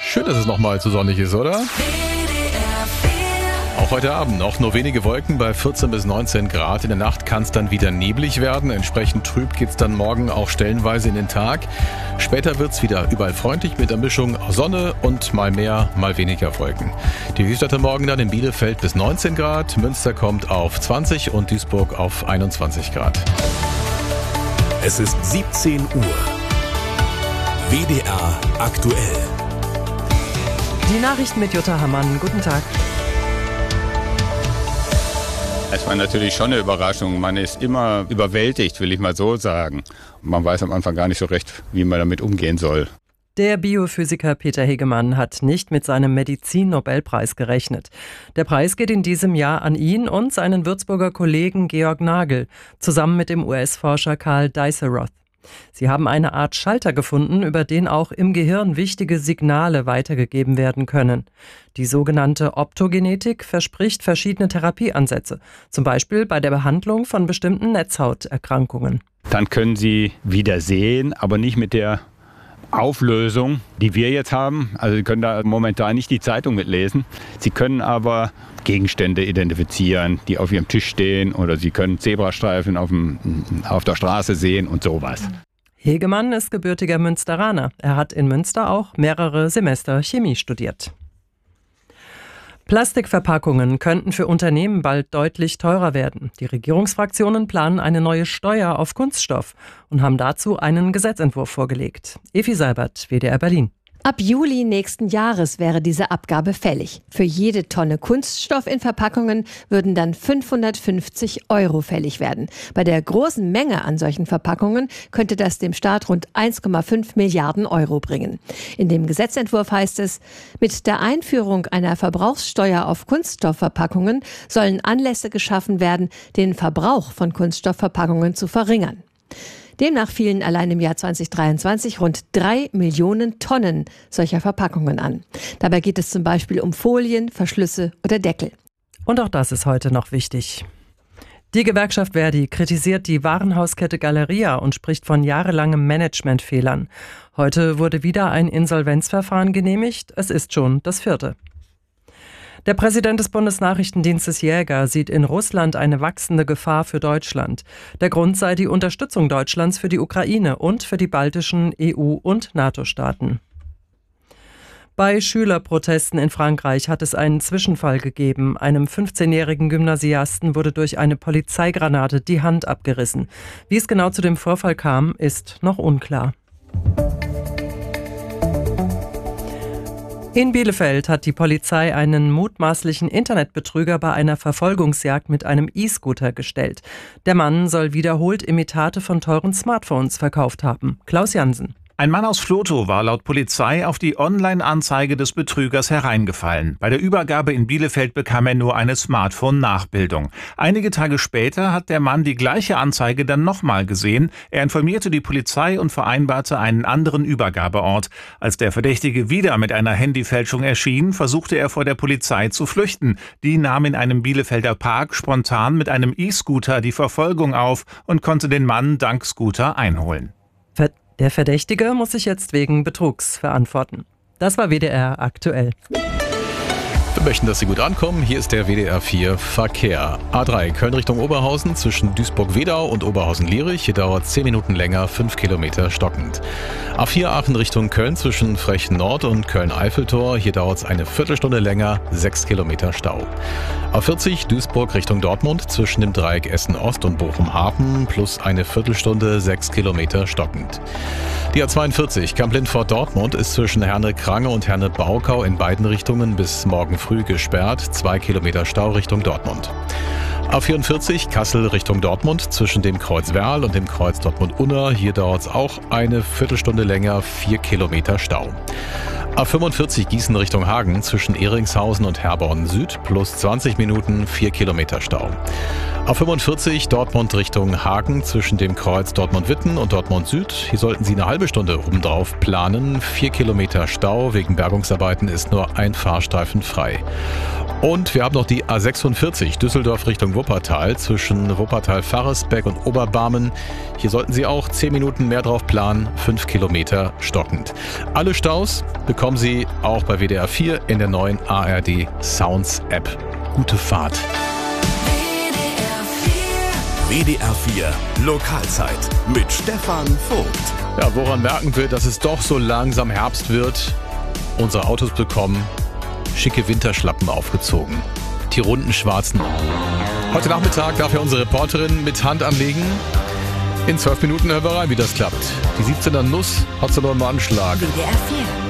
Schön, dass es nochmal so sonnig ist, oder? Auch heute Abend noch nur wenige Wolken bei 14 bis 19 Grad. In der Nacht kann es dann wieder neblig werden. Entsprechend trüb geht es dann morgen auch stellenweise in den Tag. Später wird es wieder überall freundlich mit der Mischung aus Sonne und mal mehr, mal weniger Wolken. Die Höchstwerte morgen dann in Bielefeld bis 19 Grad. Münster kommt auf 20 und Duisburg auf 21 Grad. Es ist 17 Uhr. WDR aktuell. Die Nachrichten mit Jutta Hammann. Guten Tag. Es war natürlich schon eine Überraschung. Man ist immer überwältigt, will ich mal so sagen. Man weiß am Anfang gar nicht so recht, wie man damit umgehen soll. Der Biophysiker Peter Hegemann hat nicht mit seinem Medizin-Nobelpreis gerechnet. Der Preis geht in diesem Jahr an ihn und seinen Würzburger Kollegen Georg Nagel, zusammen mit dem US-Forscher Karl Dijsselroth. Sie haben eine Art Schalter gefunden, über den auch im Gehirn wichtige Signale weitergegeben werden können. Die sogenannte Optogenetik verspricht verschiedene Therapieansätze, zum Beispiel bei der Behandlung von bestimmten Netzhauterkrankungen. Dann können Sie wieder sehen, aber nicht mit der Auflösung, die wir jetzt haben. Also Sie können da momentan nicht die Zeitung mitlesen. Sie können aber Gegenstände identifizieren, die auf Ihrem Tisch stehen, oder Sie können Zebrastreifen auf der Straße sehen und sowas. Hegemann ist gebürtiger Münsteraner. Er hat in Münster auch mehrere Semester Chemie studiert. Plastikverpackungen könnten für Unternehmen bald deutlich teurer werden. Die Regierungsfraktionen planen eine neue Steuer auf Kunststoff und haben dazu einen Gesetzentwurf vorgelegt. Evi Seibert, WDR Berlin. Ab Juli nächsten Jahres wäre diese Abgabe fällig. Für jede Tonne Kunststoff in Verpackungen würden dann 550 € fällig werden. Bei der großen Menge an solchen Verpackungen könnte das dem Staat rund 1,5 Milliarden € bringen. In dem Gesetzentwurf heißt es, mit der Einführung einer Verbrauchssteuer auf Kunststoffverpackungen sollen Anlässe geschaffen werden, den Verbrauch von Kunststoffverpackungen zu verringern. Demnach fielen allein im Jahr 2023 rund 3 Millionen Tonnen solcher Verpackungen an. Dabei geht es zum Beispiel um Folien, Verschlüsse oder Deckel. Und auch das ist heute noch wichtig. Die Gewerkschaft Verdi kritisiert die Warenhauskette Galeria und spricht von jahrelangen Managementfehlern. Heute wurde wieder ein Insolvenzverfahren genehmigt. Es ist schon das 4. Der Präsident des Bundesnachrichtendienstes Jäger sieht in Russland eine wachsende Gefahr für Deutschland. Der Grund sei die Unterstützung Deutschlands für die Ukraine und für die baltischen EU- und NATO-Staaten. Bei Schülerprotesten in Frankreich hat es einen Zwischenfall gegeben. Einem 15-jährigen Gymnasiasten wurde durch eine Polizeigranate die Hand abgerissen. Wie es genau zu dem Vorfall kam, ist noch unklar. In Bielefeld hat die Polizei einen mutmaßlichen Internetbetrüger bei einer Verfolgungsjagd mit einem E-Scooter gestellt. Der Mann soll wiederholt Imitate von teuren Smartphones verkauft haben. Klaus Jansen. Ein Mann aus Vlotho war laut Polizei auf die Online-Anzeige des Betrügers hereingefallen. Bei der Übergabe in Bielefeld bekam er nur eine Smartphone-Nachbildung. Einige Tage später hat der Mann die gleiche Anzeige dann nochmal gesehen. Er informierte die Polizei und vereinbarte einen anderen Übergabeort. Als der Verdächtige wieder mit einer Handyfälschung erschien, versuchte er vor der Polizei zu flüchten. Die nahm in einem Bielefelder Park spontan mit einem E-Scooter die Verfolgung auf und konnte den Mann dank Scooter einholen. Der Verdächtige muss sich jetzt wegen Betrugs verantworten. Das war WDR aktuell. Wir möchten, dass Sie gut ankommen. Hier ist der WDR 4 Verkehr. A3 Köln Richtung Oberhausen zwischen Duisburg-Wedau und Oberhausen-Lierich. Hier dauert 10 Minuten länger, 5 Kilometer stockend. A4 Aachen Richtung Köln zwischen Frechen Nord und Köln-Eiffeltor. Hier dauert es eine Viertelstunde länger, 6 Kilometer Stau. A40 Duisburg Richtung Dortmund zwischen dem Dreieck Essen-Ost und Bochum-Hafen plus eine Viertelstunde, 6 Kilometer stockend. Die A42 Kamp-Lindfort-Dortmund ist zwischen Herne-Krange und Herne-Baukau in beiden Richtungen bis morgen früh gesperrt, 2 Kilometer Stau Richtung Dortmund. A44 Kassel Richtung Dortmund zwischen dem Kreuz Werl und dem Kreuz Dortmund-Unna. Hier dauert es auch eine Viertelstunde länger, 4 Kilometer Stau. A45 Gießen Richtung Hagen zwischen Ehringshausen und Herborn Süd plus 20 Minuten, 4 Kilometer Stau. A45 Dortmund Richtung Hagen zwischen dem Kreuz Dortmund-Witten und Dortmund-Süd. Hier sollten Sie eine halbe Stunde obendrauf planen. 4 Kilometer Stau. Wegen Bergungsarbeiten ist nur ein Fahrstreifen frei. Und wir haben noch die A46 Düsseldorf Richtung Wuppertal zwischen Wuppertal-Farresbeck und Oberbarmen. Hier sollten Sie auch 10 Minuten mehr drauf planen. 5 Kilometer stockend. Alle Staus bekommen Sie auch bei WDR 4 in der neuen ARD Sounds App. Gute Fahrt. WDR 4 Lokalzeit mit Stefan Vogt. Ja, woran merken wir, dass es doch so langsam Herbst wird? Unsere Autos bekommen schicke Winterschlappen aufgezogen. Die runden schwarzen. Heute Nachmittag darf ja unsere Reporterin mit Hand anlegen. In 12 Minuten hören wir rein, wie das klappt. Die 17er Nuss hat sie noch im Anschlag. WDR 4